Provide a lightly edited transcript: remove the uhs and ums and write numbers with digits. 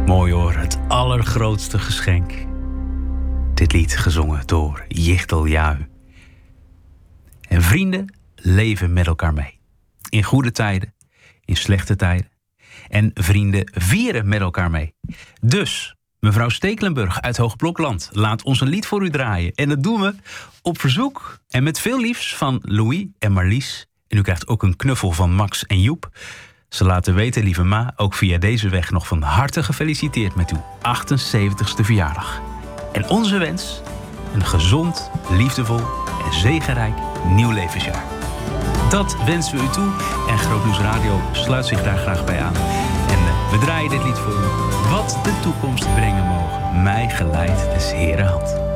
Mooi hoor, het allergrootste geschenk. Dit lied gezongen door Jichtel Jui. En vrienden leven met elkaar mee. In goede tijden, in slechte tijden. En vrienden vieren met elkaar mee. Dus, mevrouw Stekelenburg uit Hoogblokland laat ons een lied voor u draaien. En dat doen we op verzoek en met veel liefs van Louis en Marlies. En u krijgt ook een knuffel van Max en Joep. Ze laten weten, lieve ma, ook via deze weg nog van harte gefeliciteerd met uw 78ste verjaardag. En onze wens, een gezond, liefdevol en zegenrijk nieuw levensjaar. Dat wensen we u toe en Grootnieuws Radio sluit zich daar graag bij aan. En we draaien dit lied voor u. Wat de toekomst brengen mogen, mij geleidt des Heren hand.